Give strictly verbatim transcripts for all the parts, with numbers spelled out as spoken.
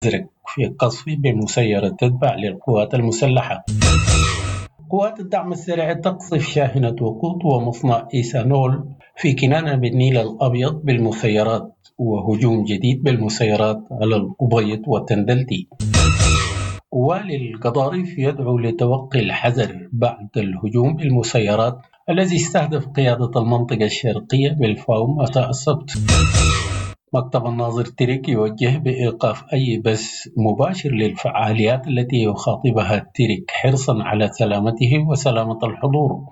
الأزرق في قصف بمسيرة تتبع للقوات المسلحة. قوات الدعم السريع تقصف شاحنة وقود ومصنع إيثانول في كنانة بالنيل الأبيض بالمسيرات، وهجوم جديد بالمسيرات على الأبيض وتندلتي. والي القضارف يدعو لتوقي الحذر بعد الهجوم بالمسيرات الذي استهدف قيادة المنطقة الشرقية بالفاوم مساء السبت. مكتب الناظر تريك يوجه بإيقاف أي بث مباشر للفعاليات التي يخاطبها تريك حرصا على سلامته وسلامة الحضور.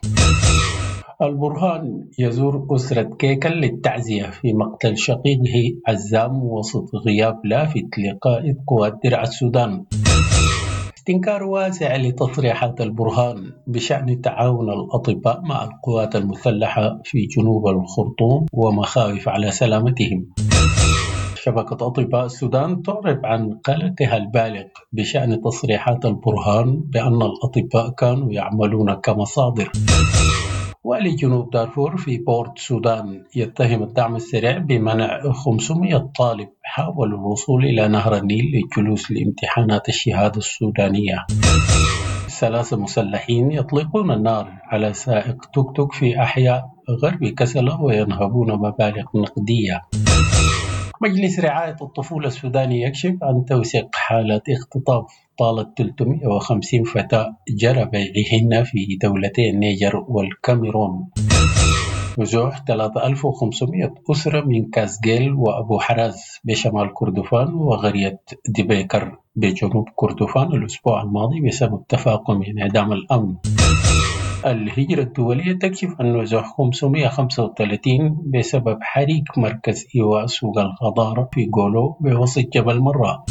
البرهان يزور أسرة كيكل للتعزية في مقتل شقيقه عزام وسط غياب لافت لقائد قوات درع السودان. استنكار واسع لتصريحات البرهان بشأن تعاون الأطباء مع القوات المسلحة في جنوب الخرطوم ومخاوف على سلامتهم. شبكة أطباء السودان تعرب عن قلقها البالغ بشأن تصريحات البرهان بأن الأطباء كانوا يعملون كمصادر. والي جنوب دارفور في بورت السودان يتهم الدعم السريع بمنع خمسمائة طالب حاولوا الوصول إلى نهر النيل للجلوس لامتحانات الشهادة السودانية. ثلاثة مسلحين يطلقون النار على سائق توك توك في أحياء غرب كسلة وينهبون مبالغ نقدية. مجلس رعاية الطفولة السوداني يكشف عن توثيق حالات اختطاف طالت ثلاثمائة وخمسين فتاة جرى بيعهن في دولتي النيجر والكاميرون. نزوح ثلاثة آلاف وخمسمائة أسرة من كاسجيل وأبو حراز بشمال كردفان وغرية دبيكر بجنوب كردفان الأسبوع الماضي بسبب تفاقم انعدام الأمن. الهجرة الدولية تكشف عن نزوح خمسمائة وخمسة وثلاثين بسبب حريق مركز إيواء سوق الخضار في غولو بوسط جبل مرة.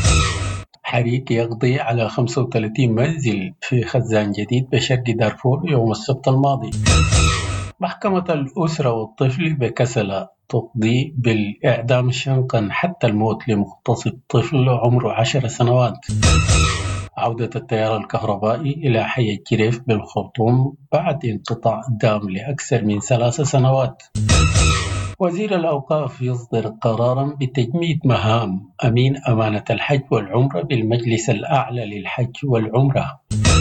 حريق يقضي على خمسة وثلاثين منزل في خزان جديد بشرق دارفور يوم السبت الماضي. محكمة الأسرة والطفل بكسلة تقضي بالإعدام شنقا حتى الموت لمغتصب طفل عمره عشر سنوات. عودة التيار الكهربائي إلى حي الجريف بالخرطوم بعد انقطاع الدعم لأكثر من ثلاث سنوات. وزير الأوقاف يصدر قراراً بتجميد مهام أمين أمانة الحج والعمرة بالمجلس الأعلى للحج والعمرة.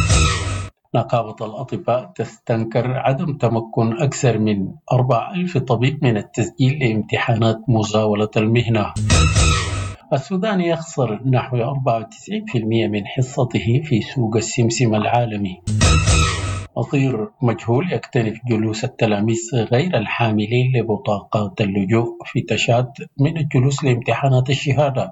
نقابة الأطباء تستنكر عدم تمكن أكثر من أربعة آلاف طبيب من التسجيل لامتحانات مزاولة المهنة. السودان يخسر نحو أربعة وتسعين بالمئة من حصته في سوق السمسم العالمي. مصير مجهول يكتنف جلوس التلاميذ غير الحاملين لبطاقات اللجوء في تشاد من الجلوس لامتحانات الشهادة.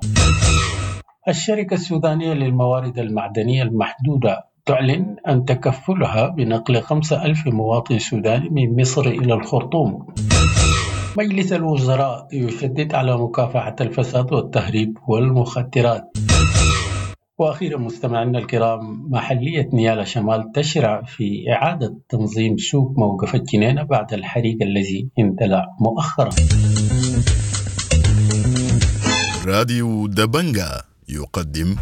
الشركة السودانية للموارد المعدنية المحدودة تعلن عن تكفلها بنقل خمسة آلاف مواطن سوداني من مصر إلى الخرطوم. مجلس الوزراء يشدد على مكافحة الفساد والتهريب والمخدرات. وأخيرا مستمعينا الكرام، محلية نيالا شمال تشرع في إعادة تنظيم سوق موقف الجنينة بعد الحريق الذي اندلع مؤخرا. راديو دبنجا يقدم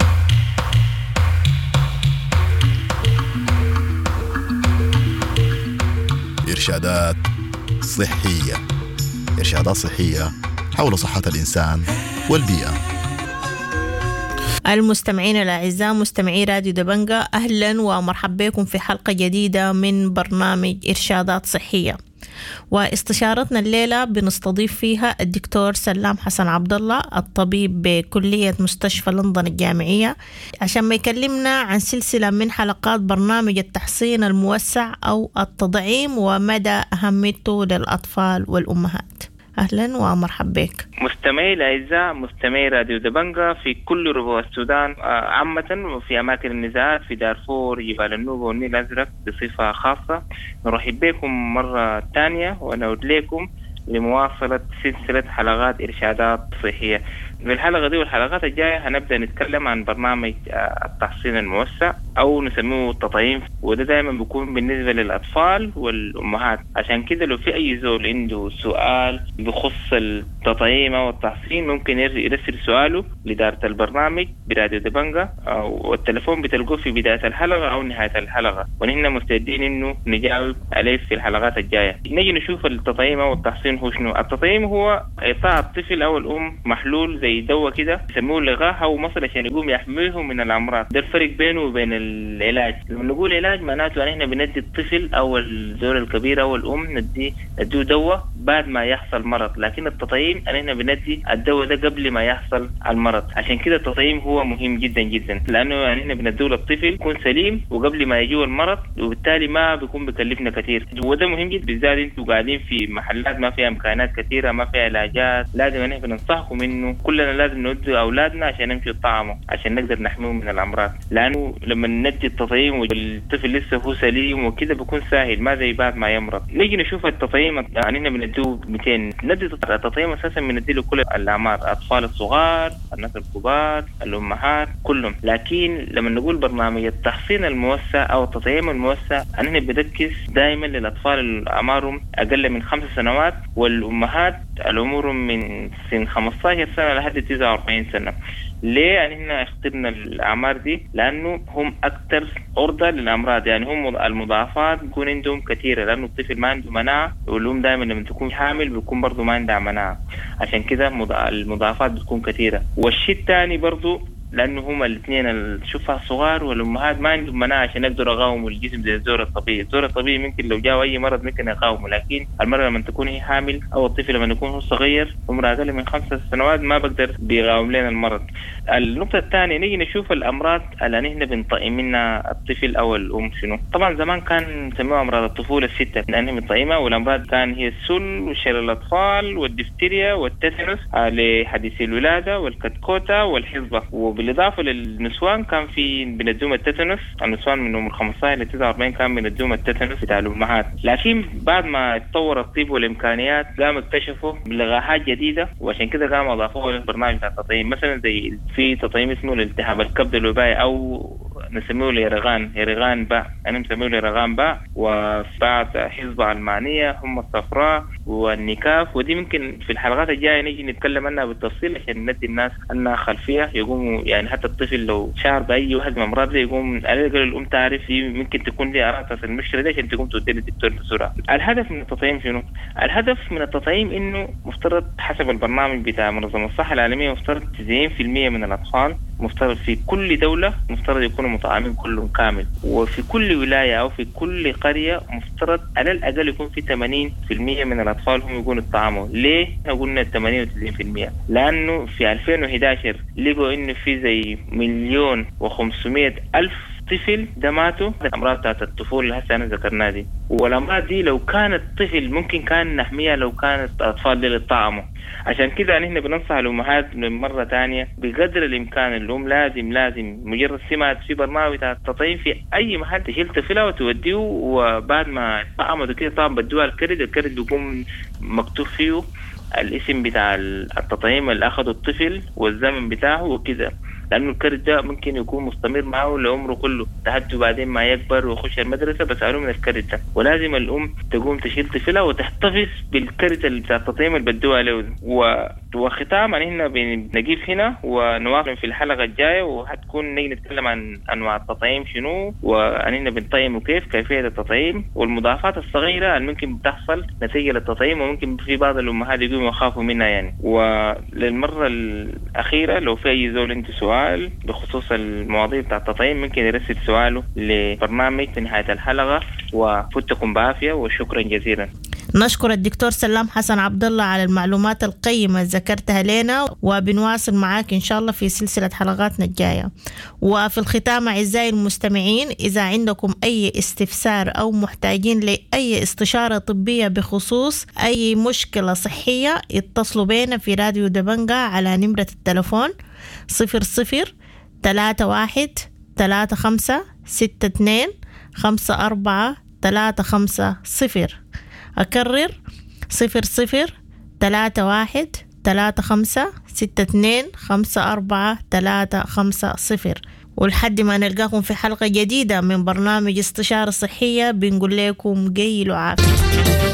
إرشادات صحية إرشادات صحية حول صحة الإنسان والبيئة. المستمعين الأعزاء مستمعي راديو دبنجا، أهلا ومرحبا بكم في حلقة جديدة من برنامج إرشادات صحية. واستشارتنا الليلة بنستضيف فيها الدكتور سلام حسن عبد الله، الطبيب بكلية مستشفى لندن الجامعية، عشان ما يكلمنا عن سلسلة من حلقات برنامج التحصين الموسع أو التضعيم ومدى أهميته للأطفال والأمهات. أهلا ومرحبا بك مستمعي الأعزاء، مستمعي راديو دبنجا في كل ربوع السودان عامة وفي أماكن النزاعات في دارفور، جبال النوبة والنيل الأزرق بصفة خاصة. نرحب بكم مرة تانية ونعود لكم لمواصلة سلسلة حلقات إرشادات صحية. في الحلقة دي والحلقات الجاية هنبدأ نتكلم عن برنامج التحصين الموسع، أو نسميه التطعيم، وده دائما بيكون بالنسبة للأطفال والأمهات. عشان كده لو في أي زول عنده سؤال بخص التطعيم أو التحصين ممكن يرسل سؤاله لإدارة البرنامج براديو دبنجة، أو التلفون بتلقوه في بداية الحلقة أو نهاية الحلقة، ونحن مستعدين إنه نجاوب عليه في الحلقات الجاية. نيجي نشوف التطعيم أو التحصين هو شنو. التطعيم هو إعطاء الطفل أو الأم محلول زي دواء كده يسموه لقاح أو مصل عشان يقوم يحميهم من الأمراض. ده الفرق بينه وبين العلاج. لما نقول علاج معناته يعني إحنا بندي الطفل أو الزول الكبير أو الأم ندي نديه دواء بعد ما يحصل مرض، لكن التطعيم يعني إحنا بندي الدواء ده قبل ما يحصل المرض. عشان كده التطعيم هو مهم جدا جدا، لأنه يعني إحنا بنديه للطفل يكون سليم وقبل ما يجيه المرض، وبالتالي ما بيكون بكلفنا كثير. وده مهم جدا بالذات انتوا قاعدين في محلات ما فيها امكانات كثيره، ما فيها علاجات. لازم نحن ننصحكم انه كلنا لازم ندي اولادنا عشان نمشي الطعام عشان نقدر نحميهم من الامراض، لانه لما ندي التطعيم والطفل لسه هو سليم وكده بيكون سهل، ما زي بعد ما يمرض. نيجي نشوف التطعيم، يعني احنا بنديه مئتين. ندي التطعيم اساسا بنديه لكل الاعمار، الاطفال الصغار، الناس الكبار، الامهات، كلهم. لكن لما نقول برنامج التحصين الموسع او التطعيم الموسع احنا بنركز دائما للاطفال اللي اعمارهم اقل من خمس سنوات، والامهات العمر من سن خمسة عشر سنه لحد تسعة وأربعين سنه. ليه يعني هنا اخترنا الأعمار دي؟ لأنه هم أكثر عرضة للأمراض، يعني هم المضاعفات بيكون عندهم كثيرة، لأنه الطفل ما عنده مناعة، والأم دائما لما تكون حامل بيكون برضو ما عندها مناعة، عشان كده المضاعفات بتكون كثيرة. والشيء الثاني برضو لأنه هما الاثنين الشفع الصغار والأمهات ما عندهم مناعة عشان يقدروا يقاوموا الجسم زي الزور الطبيعي. الزور الطبيعي ممكن لو جاء أي مرض ممكن يقاومه، لكن المرة لما تكون هي حامل أو الطفل لما يكون هو صغير عمره أقل من خمسة سنوات ما بقدر بيقاوم لنا المرض. النقطة الثانية نيجي نشوف الأمراض اللي نحن بنطعم منها الطفل أو الأم شنو. طبعا زمان كان نسميها أمراض الطفولة الستة لأنها بنطعمها، والأمراض كان هي السل وشلل الأطفال والدفتيريا والتيتانوس لحديثي الولادة والكتكوتة والحصبة. بالإضافة للنسوان كان في بندوم التيتانوس، النسوان من عمر خمسة عشر ل تسعة وأربعين كان بندوم التيتانوس بتاع الأمهات. لكن بعد ما تطور الطب والإمكانيات قام اكتشفوا لقاحات جديدة، وعشان كده قام أضافوه للبرنامج بتاع التطعيم. مثلا زي في تطعيم اسمه الالتهاب الكبد الوبائي أو نسميه ليرغان هيرغان باء، أنا مسميه ليرغان باء، وبعد حصبة علمانية هم الصفراء والنكاف. ودي ممكن في الحلقات الجاية نيجي نتكلم عنها بالتفصيل عشان ندي الناس أنها خلفية يقوموا، يعني حتى الطفل لو شعر بأي واحد من أمراض يقوم على الأقل الأم تعرف ممكن تكون لي أعراض المشكلة دي عشان تقوم تودي للدكتور بسرعة. الهدف من التطعيم شنو؟ الهدف من التطعيم إنه مفترض حسب البرنامج بتاع منظمة الصحة العالمية مفترض تسعين بالمئة من الأطفال مفترض في كل دولة مفترض يكونوا مطعمين كلهم كامل، وفي كل ولاية أو في كل قرية مفترض على الأقل يكون في ثمانين بالمئة من الأطفال هم يكونوا يطعموا. ليه قلنا ثمانين وتسعين بالمئة؟ لأنه في ألفين وإحدى عشر لقوا إنه في زي مليون وخمسمائة ألف طفل ده ماتوا الأمراض بتاعت الطفولة اللي هسه أنا ذكرناها دي. والأمراض دي لو كانت طفل ممكن كان نحميها لو كانت أطفال دي للطعام. عشان كده نحن بننصح الأمهات من مرة تانية بقدر الإمكان الأم لازم لازم مجرد سمعت في برنامج بتاع التطعيم في أي محل تشيل طفلها وتوديه، وبعد ما طعمته كده طبعا بدوها الكرد، الكرد بيكون مكتوب فيه الاسم بتاع التطعيم اللي أخذه الطفل والزمن بتاعه وكده، لأنه الكرد ده ممكن يكون مستمر معه لعمره كله لحد بعدين ما يكبر ويخش المدرسة بس قالوا من الكرد ده. ولازم الأم تقوم تشيل طفلها وتحتفظ بالكرد اللي بتاع التطعيم اللي بدوها له. وختام يعني هنا بنجيب هنا ونواصل في الحلقة الجاية، وهتكون نيجي نتكلم عن أنواع التطعيم شنو، وأننا بنطعم وكيف كيفية التطعيم والمضاعفات الصغيرة اللي ممكن بتحصل نتيجة للتطعيم، وممكن في بعض الأمهات يقوموا يخافوا منها يعني. وللمرة الأخيرة لو في أي زول عنده سؤال بخصوص المواضيع بتاع التطعيم ممكن يرسل سؤاله لبرنامج في نهاية الحلقة، وفتكم بعافية وشكرا جزيلا. نشكر الدكتور سلام حسن عبد الله على المعلومات القيمة اللي ذكرتها لنا، وبنواصل معاك إن شاء الله في سلسلة حلقاتنا الجاية. وفي الختام أعزائي المستمعين، إذا عندكم أي استفسار أو محتاجين لأي استشارة طبية بخصوص أي مشكلة صحية اتصلوا بينا في راديو دبنجة على نمرة التلفون صفر صفر تلاتة واحد تلاتة خمسة ستة اتنين خمسة أربعة تلاتة خمسة صفر. أكرر صفر صفر تلاتة واحد تلاتة خمسة ستة اتنين خمسة أربعة تلاتة خمسة صفر. ولحد ما نلقاكم في حلقة جديدة من برنامج استشارة صحية بنقول لكم قيلوا عافية.